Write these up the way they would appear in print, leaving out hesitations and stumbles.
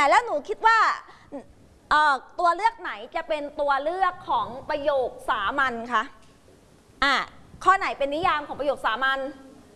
แล้วหนูคิดว่าตัวเลือกไหนจะเป็นตัวเลือกของประโยคสามัญคะข้อไหนเป็นนิยามของประโยคสามัญ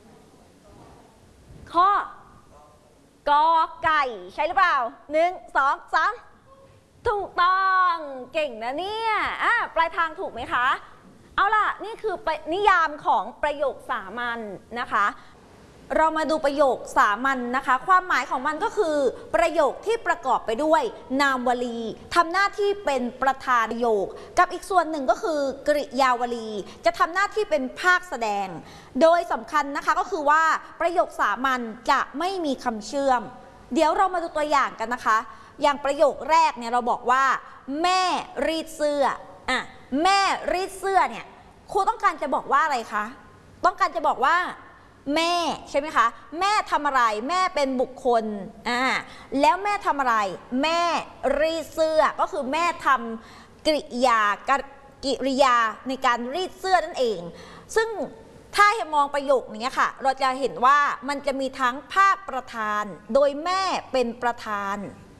ข้อกอไก่ใช่หรือเปล่า1 2 3ถูกต้องเก่งนะเนี่ยปลายทางถูกไหมคะเอาล่ะนี่คือนิยามของประโยคสามัญนะคะเรามาดูประโยคสามัญนะคะความหมายของมันก็คือประโยคที่ประกอบไปด้วยนามวลีทำหน้าที่เป็นประธานประโยคกับอีกส่วนหนึ่งก็คือกริยาวลีจะทำหน้าที่เป็นภาคแสดงโดยสำคัญนะคะก็คือว่าประโยคสามัญจะไม่มีคำเชื่อมเดี๋ยวเรามาดูตัวอย่างกันนะคะอย่างประโยคแรกเนี่ยเราบอกว่าแม่รีดเสื้อแม่รีดเสื้อเนี่ยครูต้องการจะบอกว่าอะไรคะต้องการจะบอกว่าแม่ใช่ไหมคะแม่ทำอะไรแม่เป็นบุคคลแล้วแม่ทำอะไรแม่รีดเสื้อก็คือแม่ทำกิริยาในการรีดเสื้อนั่นเองซึ่งถ้าให้มองประโยคนี้ค่ะเราจะเห็นว่ามันจะมีทั้งภาคประธานโดยแม่เป็นประธาน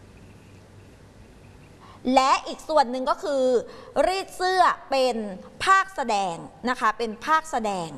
และอีกส่วนหนึ่งก็คือรีดเสื้อเป็นภาคแสดงนะคะเป็นภาคแสดง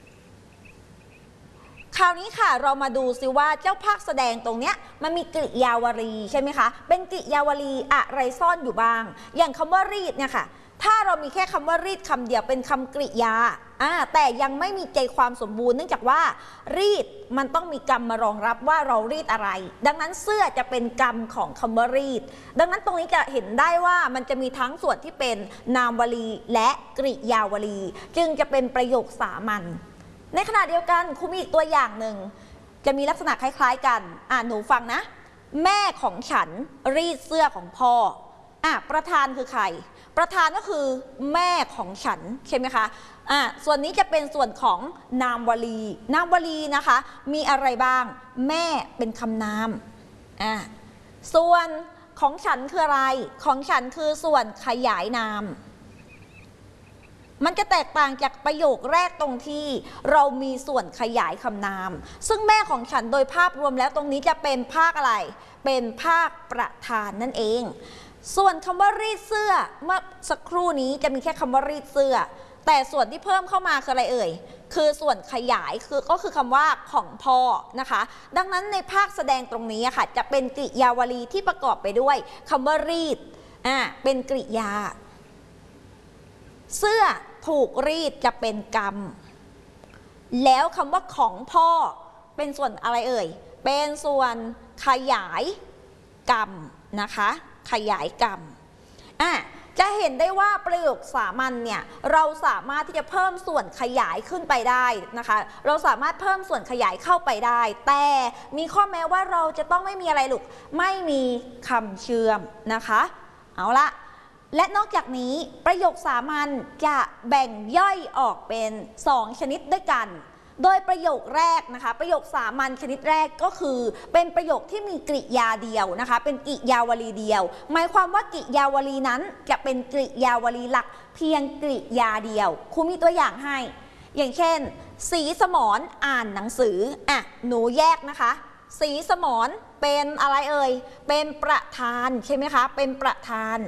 คราวนี้ค่ะเรามาดูซิว่าเจ้าภาคแสดงตรงเนี้ยมันมีกริยาวลีใช่ไหมคะเป็นกริยาวลีอะไรซ่อนอยู่บ้างอย่างคำว่ารีดเนี่ยค่ะถ้าเรามีแค่คำว่ารีดคำเดียวเป็นคำกริยาแต่ยังไม่มีใจความสมบูรณ์เนื่องจากว่ารีดมันต้องมีกรรมมารองรับว่าเรารีดอะไรดังนั้นเสื้อจะเป็นกรรมของคำว่ารีดดังนั้นตรงนี้จะเห็นได้ว่ามันจะมีทั้งส่วนที่เป็นนามวลีและกริยาวลีจึงจะเป็นประโยคสามัญในขณะเดียวกันครูมีอีกตัวอย่างหนึ่งจะมีลักษณะคล้ายๆกันหนูฟังนะแม่ของฉันรีดเสื้อของพ่อประธานคือใครประธานก็คือแม่ของฉันใช่ไหมคะส่วนนี้จะเป็นส่วนของนามวลีนามวลีนะคะมีอะไรบ้างแม่เป็นคำนามส่วนของฉันคืออะไรของฉันคือส่วนขยายนามมันจะแตกต่างจากประโยคแรกตรงที่เรามีส่วนขยายคำนามซึ่งแม่ของฉันโดยภาพรวมแล้วตรงนี้จะเป็นภาคอะไรเป็นภาคประธานนั่นเองส่วนคำว่ารีดเสื้อเมื่อสักครู่นี้จะมีแค่คำว่ารีดเสื้อแต่ส่วนที่เพิ่มเข้ามาคืออะไรเอ่ยคือส่วนขยายก็คือคำว่าของพ่อนะคะดังนั้นในภาคแสดงตรงนี้ค่ะจะเป็นกริยาวลีที่ประกอบไปด้วยคำว่ารีดเป็นกริยาเสื้อถูกรีดจะเป็นกรรมแล้วคำว่าของพ่อเป็นส่วนอะไรเอ่ยเป็นส่วนขยายกรรมนะคะขยายกรรมจะเห็นได้ว่าประโยคสามัญเนี่ยเราสามารถที่จะเพิ่มส่วนขยายขึ้นไปได้นะคะเราสามารถเพิ่มส่วนขยายเข้าไปได้แต่มีข้อแม้ว่าเราจะต้องไม่มีอะไรลูกไม่มีคำเชื่อมนะคะเอาละและนอกจากนี้ประโยคสามัญจะแบ่งย่อยออกเป็น2ชนิดด้วยกันโดยประโยคแรกนะคะประโยคสามัญชนิดแรกก็คือเป็นประโยคที่มีกริยาเดียวนะคะเป็นกริยาวลีเดียวหมายความว่ากริยาวลีนั้นจะเป็นกริยาวลีหลักเพียงกริยาเดียวครูมีตัวอย่างให้อย่างเช่นศรีสมรอ่านหนังสือหนูแยกนะคะศรีสมรเป็นอะไรเอ่ยเป็นประธานใช่ไหมคะเป็นประธาน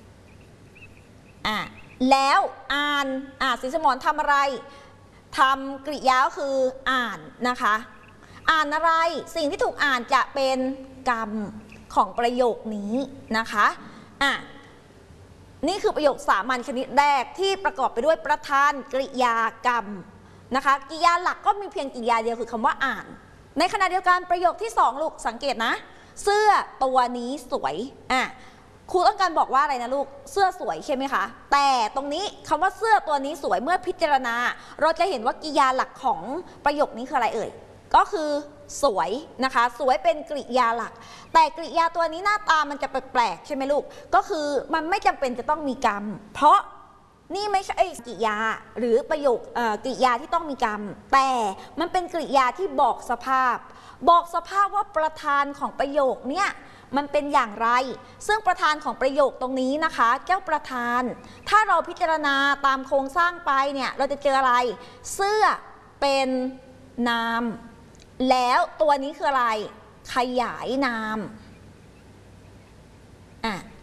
แล้วศรีสมรทำอะไรทำกริยาคืออ่านนะคะอ่านอะไรสิ่งที่ถูกอ่านจะเป็นกรรมของประโยคนี้นะคะนี่คือประโยคสามัญชนิดแรกที่ประกอบไปด้วยประธานกริยากรรมนะคะกริยาหลักก็มีเพียงกริยาเดียวคือคำว่าอ่านในขณะเดียวกันประโยคที่2ลูกสังเกตนะเสื้อตัวนี้สวยครูต้องการบอกว่าอะไรนะลูกเสื้อสวยใช่ไหมคะแต่ตรงนี้คำว่าเสื้อตัวนี้สวยเมื่อพิจารณาเราจะเห็นว่ากริยาหลักของประโยคนี้คืออะไรเอ่ยก็คือสวยนะคะสวยเป็นกริยาหลักแต่กริยาตัวนี้หน้าตามันจะแปลกๆใช่ไหมลูกก็คือมันไม่จำเป็นจะต้องมีกรรมเพราะนี่ไม่ใช่กริยาหรือประโยคกริยาที่ต้องมีกรรมแต่มันเป็นกริยาที่บอกสภาพว่าประธานของประโยคเนี้ยมันเป็นอย่างไรซึ่งประธานของประโยคตรงนี้นะคะเจ้าประธานถ้าเราพิจารณาตามโครงสร้างไปเนี่ยเราจะเจออะไรเสื้อเป็นนามแล้วตัวนี้คืออะไรขยายนามอ่ะ